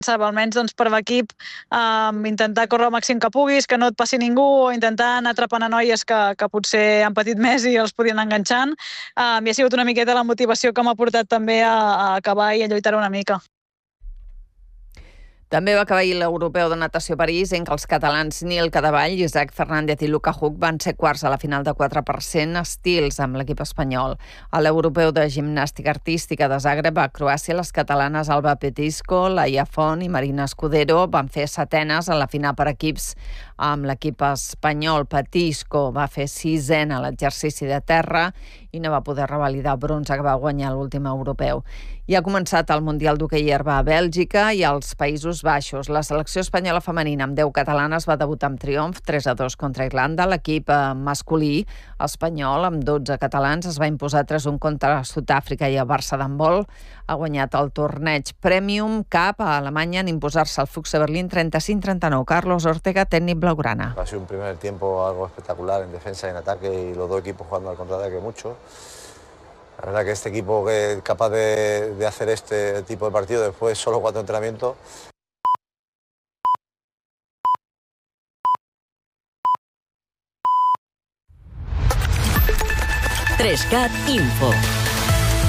almenys doncs, per l'equip, intentar córrer el màxim que puguis, que no et passi ningú, o intentar anar atrapant a noies que potser han patit més i els podien enganxant. I ha sigut una miqueta la motivació que m'ha portat també a acabar i a lluitar una mica. També va acabar ahir l'Europeu de Natació a París, en què els catalans Nil Cadevall, Isaac Fernández i Luka Huck van ser quarts a la final de 4% estils amb l'equip espanyol. A l'Europeu de Gimnàstica Artística de Zagreb, a Croàcia, les catalanes Alba Petisco, Laia Font i Marina Escudero van fer setenes a la final per equips. Amb l'equip espanyol, Petisco va fer sisena a l'exercici de terra i no va poder revalidar el bronze que va guanyar l'últim europeu. I ha començat el Mundial d'Hoquei Herba a Bèlgica i als Països Baixos. La selecció espanyola femenina amb 10 catalanes va debutar amb triomf 3-2 contra Irlanda. L'equip masculí espanyol amb 12 catalans es va imposar 3-1 contra Sud-àfrica i el Barça d'handbol ha guanyat el torneig Premium Cup a Alemanya en imposar-se al Fuchs Berlín 35-39. Carlos Ortega, tècnic blaugrana. Ha sido un primer tiempo algo espectacular en defensa y en ataque y los dos equipos jugando al contraataque mucho. La verdad que este equipo que es capaz de hacer este tipo de partido después solo 4 entrenamientos. Trescat Info.